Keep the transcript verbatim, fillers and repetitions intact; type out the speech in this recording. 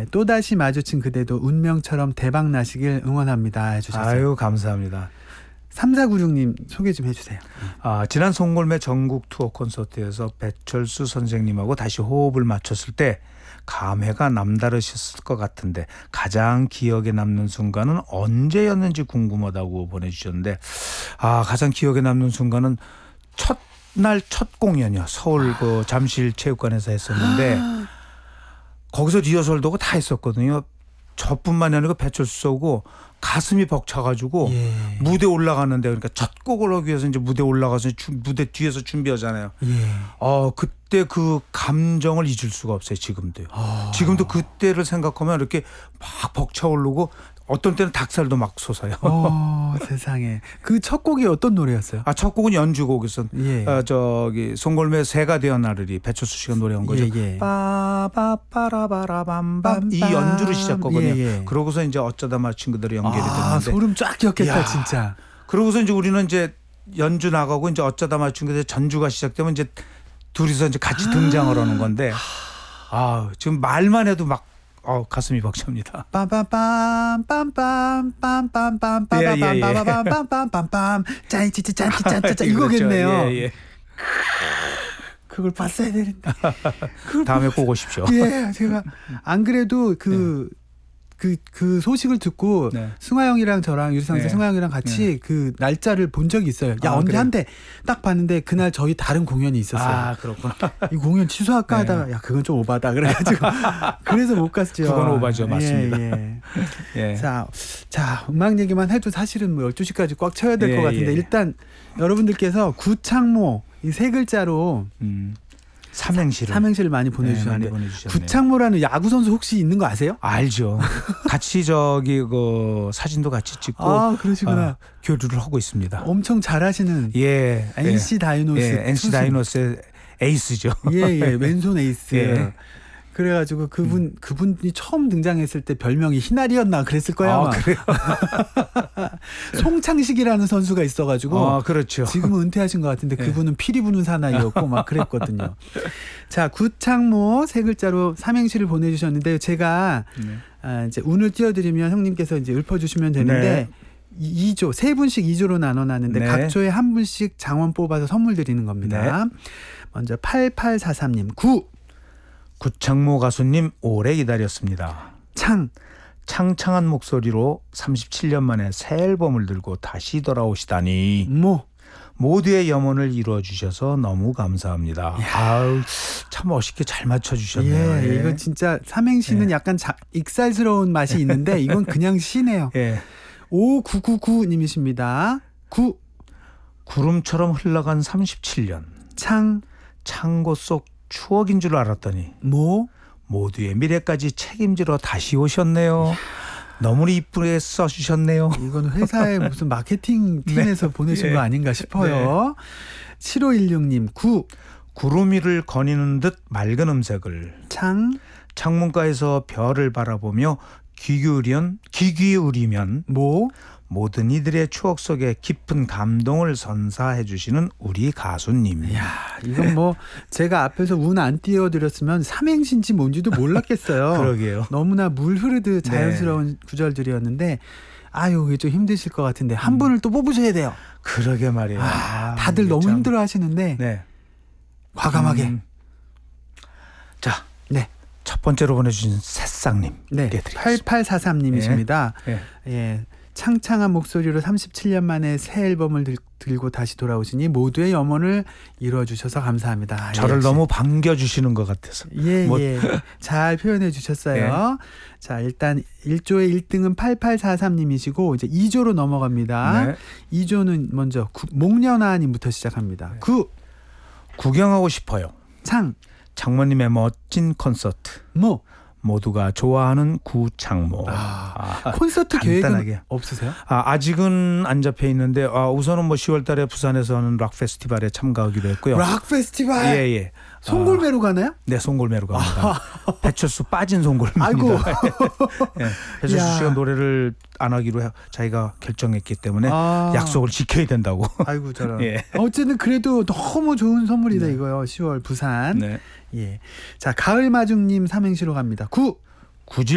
또다시 마주친 그대도 운명처럼 대박 나시길 응원합니다 해주셨어요. 아유 감사합니다. 삼사구육 님 소개 좀 해주세요. 아, 지난 송골매 전국 투어 콘서트에서 배철수 선생님하고 다시 호흡을 맞췄을 때 감회가 남다르셨을 것 같은데 가장 기억에 남는 순간은 언제였는지 궁금하다고 보내주셨는데 아 가장 기억에 남는 순간은 첫날 첫 공연이요. 서울 그 잠실 체육관에서 했었는데 거기서 리허설도 하고 다 했었거든요. 저뿐만이 아니고 배철수 쏘고 가슴이 벅차가지고 예. 무대 올라가는데 그러니까 첫 곡을 하기 위해서 이제 무대 올라가서 주, 무대 뒤에서 준비하잖아요. 예. 어 그때 그 감정을 잊을 수가 없어요. 지금도요. 아. 지금도 그때를 생각하면 이렇게 막 벅차오르고 어떤 때는 닭살도 막 솟아요. 어, 세상에. 그 첫 곡이 어떤 노래였어요? 아, 첫 곡은 연주곡에서 예. 아, 저기 송골매 새가 되어 나르리 배철수 씨가 노래한 거죠. 예, 예. 빠바빠라바라밤밤 이 연주로 시작하거든요. 예, 예. 그러고서 이제 어쩌다 마친 그대로 연결이 아, 됐는데. 소름 쫙 끼었겠다 이야. 진짜. 그러고서 이제 우리는 이제 연주 나가고 이제 어쩌다 맞춘 게 전주가 시작되면 이제 둘이서 이제 같이 등장을 하는 건데 아 지금 말만 해도 막 어, 가슴이 벅찹니다. 빰빰빰 빰빰 빰빰빰 예, 예, 예. 빰빰빰빰빰빰빰 짠찌찌 짠찌 짠짜짜 이거겠네요. 그렇죠. 예, 예. 그걸 봤어야 되는데. 그걸 다음에 꼭 오십시오. 예, 제가 안 그래도 그 그, 그 소식을 듣고 네. 승화 형이랑 저랑 유리상세 네. 승화 형이랑 같이 네. 그 날짜를 본 적이 있어요. 야 아, 언제 그래요? 한대 딱 봤는데 그날 저희 다른 공연이 있었어요. 아 그렇구나. 이 공연 취소할까 네. 하다가 야 그건 좀 오바다 그래가지고 그래서 못 갔죠. 그건 오바죠. 맞습니다. 예, 예. 예. 자, 자 음악 얘기만 해도 사실은 뭐 열두 시까지 꽉 채워야 될 것 예, 같은데 예. 일단 여러분들께서 구창모 이 세 글자로 음, 삼행시를 삼행시를 많이 네, 보내주셨는데 많이 보내주셨네요. 구창모라는 야구 선수 혹시 있는 거 아세요? 알죠. 같이 저기 그 사진도 같이 찍고 아 그러시구나. 어, 교류를 하고 있습니다. 엄청 잘하시는 예, 엔씨 다이노스 예, 엔씨 투수. 다이노스의 에이스죠. 예예 왼손 에이스. 예. 그래가지고 그분 음. 그분이 처음 등장했을 때 별명이 희날이었나 그랬을 거야 아마. 아, 그래요? 송창식이라는 선수가 있어가지고 아, 그렇죠. 지금은 은퇴하신 것 같은데 예. 그분은 피리 부는 사나이였고 막 그랬거든요. 자 구창모 세 글자로 삼행시를 보내주셨는데 제가 네. 아, 이제 운을 띄워드리면 형님께서 이제 읊어주시면 되는데. 네. 이 조, 세 분씩 이 조로 나눠놨는데 네. 각 조에 한 분씩 장원 뽑아서 선물 드리는 겁니다. 네. 먼저 팔팔사삼 님 구 구창모 가수님 오래 기다렸습니다. 창 창창한 목소리로 삼십칠 년 만에 새 앨범을 들고 다시 돌아오시다니 모 모두의 염원을 이루어 주셔서 너무 감사합니다. 아우 참 멋있게 잘 맞춰 주셨네요. 예, 이건 진짜 삼행시는 예. 약간 자, 익살스러운 맛이 있는데 이건 그냥 시네요. 예. 오구구구 님이십니다. 구 구름처럼 흘러간 삼십칠 년 창 창고 속 추억인 줄 알았더니 모 모두의 미래까지 책임지러 다시 오셨네요. 너무 이쁘게 써주셨네요. 이건 회사의 무슨 마케팅 팀에서 네. 보내신 예. 거 아닌가 싶어요. 칠오일육 님 구 구름 위를 거니는 듯 맑은 음색을 창 창문가에서 별을 바라보며 귀 기울이면, 귀 기울이면 모 모든 이들의 추억 속에 깊은 감동을 선사해 주시는 우리 가수님. 이야, 이건 뭐 제가 앞에서 운 안 띄워드렸으면 삼행시인지 뭔지도 몰랐겠어요. 그러게요. 너무나 물 흐르듯 자연스러운 네. 구절들이었는데 아유 이게 좀 힘드실 것 같은데 한 음. 분을 또 뽑으셔야 돼요. 그러게 말이에요. 아, 다들 너무 참... 힘들어 하시는데 네. 과감하게. 음. 자, 네. 첫 번째로 보내주신 새싹님. 네. 팔팔사삼 님이십니다. 예. 예. 예. 창창한 목소리로 삼십칠 년 만에 새 앨범을 들, 들고 다시 돌아오시니 모두의 염원을 이루어주셔서 감사합니다. 저를 역시. 너무 반겨주시는 것 같아서. 예, 뭐. 예. 잘 표현해 주셨어요. 예. 자, 일단 일 조의 일 등은 팔팔사삼 님이시고 이제 이 조로 넘어갑니다. 네. 이 조는 먼저 구, 목련아님부터 시작합니다. 네. 구 구경하고 싶어요. 창 장모님의 멋진 콘서트. 모 모두가 좋아하는 구창모. 아, 아, 콘서트 간단하게. 계획은 없으세요? 아, 아직은 안 잡혀 있는데 아, 우선은 뭐 시월 달에 부산에서 하는 락 페스티벌에 참가하기로 했고요. 락 페스티벌? 예, 예. 송골매로 아, 가나요? 네, 송골매로 갑니다. 배철수 빠진 송골매입니다. 아이고. 예, 배철수 씨가 노래를 안 하기로 해, 자기가 결정했기 때문에 아. 약속을 지켜야 된다고. 아이고 저런. 예. 어쨌든 그래도 너무 좋은 선물이다 네. 이거요. 시월 부산. 네. 예. 자, 가을마중님 삼행시로 갑니다. 구 구질